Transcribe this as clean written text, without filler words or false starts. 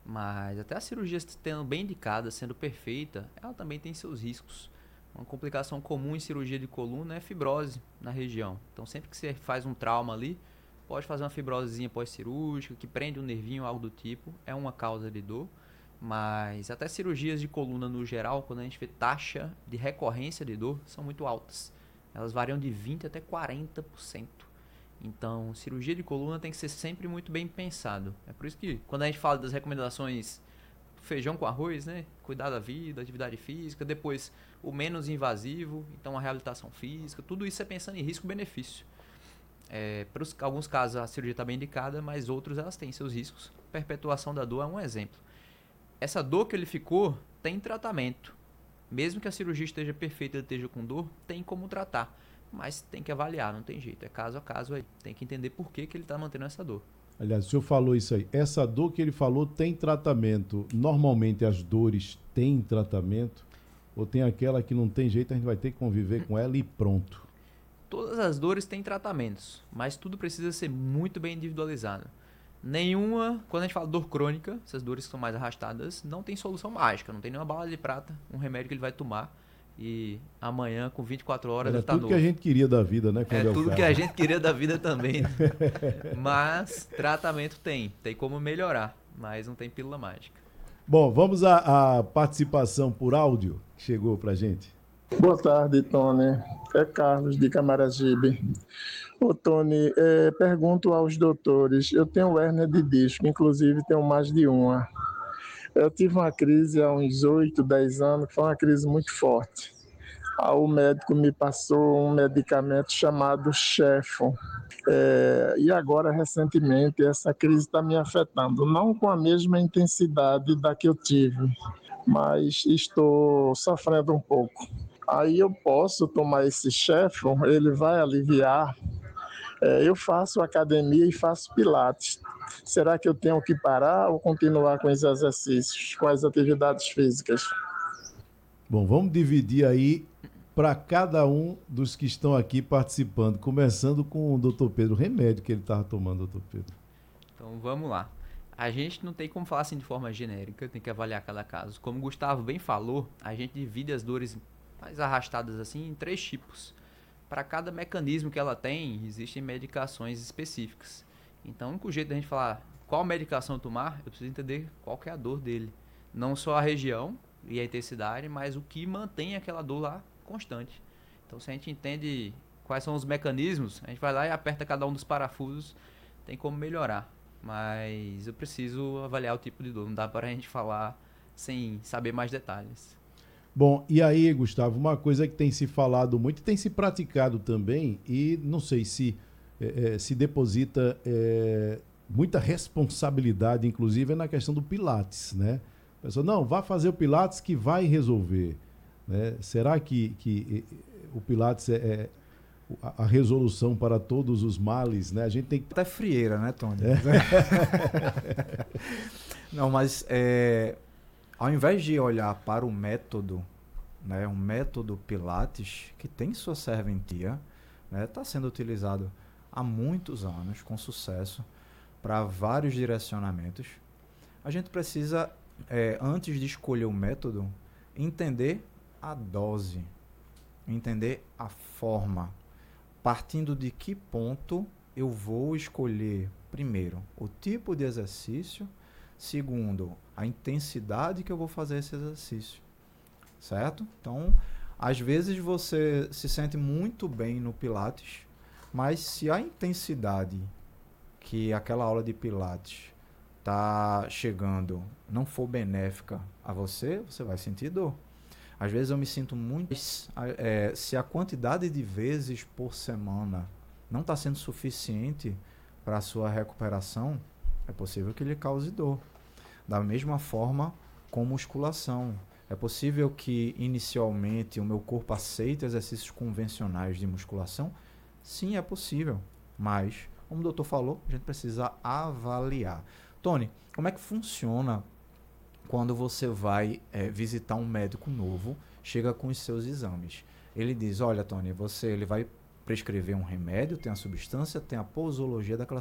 Mas até a cirurgia tendo bem indicada, sendo perfeita, ela também tem seus riscos. Uma complicação comum em cirurgia de coluna é fibrose na região. Então sempre que você faz um trauma ali, pode fazer uma fibrosezinha pós-cirúrgica, que prende um nervinho, algo do tipo, é uma causa de dor. Mas até cirurgias de coluna no geral, quando a gente vê taxa de recorrência de dor, são muito altas. Elas variam de 20 até 40%. Então, cirurgia de coluna tem que ser sempre muito bem pensado. É por isso que quando a gente fala das recomendações feijão com arroz, né? Cuidar da vida, atividade física, depois o menos invasivo, então a reabilitação física, tudo isso é pensando em risco-benefício. Para alguns casos a cirurgia está bem indicada, mas outros elas têm seus riscos. Perpetuação da dor é um exemplo. Essa dor que ele ficou tem tratamento. Mesmo que a cirurgia esteja perfeita, ele esteja com dor, tem como tratar. Mas tem que avaliar, não tem jeito. É caso a caso aí. Tem que entender por que ele está mantendo essa dor. Aliás, o senhor falou isso aí. Essa dor que ele falou tem tratamento. Normalmente as dores têm tratamento? Ou tem aquela que não tem jeito, a gente vai ter que conviver com ela e pronto? Todas as dores têm tratamentos, mas tudo precisa ser muito bem individualizado. Nenhuma, quando a gente fala dor crônica, essas dores que são mais arrastadas, não tem solução mágica, não tem nenhuma bala de prata, um remédio que ele vai tomar e amanhã, com 24 horas, Era ele tá tudo que a novo. gente queria da vida, né? É Quando é o tudo caso. que a gente queria da vida também, né? Mas tratamento tem como melhorar, mas não tem pílula mágica. Bom, vamos à participação por áudio que chegou pra gente. Boa tarde, Tony. É Carlos de Camaragibe. Ô, Tony, pergunto aos doutores. Eu tenho hérnia de disco, inclusive tenho mais de uma. Eu tive uma crise há uns 8, 10 anos, que foi uma crise muito forte. O médico me passou um medicamento chamado Chefo. E agora, recentemente, essa crise está me afetando. Não com a mesma intensidade da que eu tive, mas estou sofrendo um pouco. Aí eu posso tomar esse Chefo, ele vai aliviar. Eu faço academia e faço pilates. Será que eu tenho que parar ou continuar com os exercícios, com as atividades físicas? Bom, vamos dividir aí para cada um dos que estão aqui participando, começando com o doutor Pedro, o remédio que ele estava tomando, doutor Pedro. Então vamos lá. A gente não tem como falar assim de forma genérica, tem que avaliar cada caso. Como o Gustavo bem falou, a gente divide as dores mais arrastadas assim em 3 tipos. Para cada mecanismo que ela tem, existem medicações específicas. Então, o único jeito da gente falar qual medicação tomar, eu preciso entender qual que é a dor dele. Não só a região e a intensidade, mas o que mantém aquela dor lá constante. Então, se a gente entende quais são os mecanismos, a gente vai lá e aperta cada um dos parafusos, tem como melhorar. Mas eu preciso avaliar o tipo de dor, não dá para a gente falar sem saber mais detalhes. Bom, e aí, Gustavo, uma coisa que tem se falado muito, tem se praticado também, e não sei se se deposita muita responsabilidade, inclusive, na questão do Pilates, né? A pessoa, não, vá fazer o Pilates que vai resolver. Né? Será que o Pilates é a resolução para todos os males, né? A gente tem que... Até frieira, né, Tony? Não, mas ao invés de olhar para o método, né, um método Pilates, que tem sua serventia, né, está sendo utilizado há muitos anos, com sucesso, para vários direcionamentos, a gente precisa, antes de escolher o método, entender a dose, entender a forma, partindo de que ponto eu vou escolher, primeiro, o tipo de exercício, segundo, a intensidade que eu vou fazer esse exercício, certo? Então, às vezes você se sente muito bem no Pilates, mas se a intensidade que aquela aula de Pilates está chegando não for benéfica a você, você vai sentir dor. Às vezes eu me sinto muito... se a quantidade de vezes por semana não está sendo suficiente para a sua recuperação, é possível que lhe cause dor. Da mesma forma com musculação. É possível que inicialmente o meu corpo aceite exercícios convencionais de musculação? Sim, é possível. Mas, como o doutor falou, a gente precisa avaliar. Tony, como é que funciona quando você vai visitar um médico novo, chega com os seus exames? Ele diz, olha, Tony, ele vai prescrever um remédio, tem a substância, tem a posologia daquela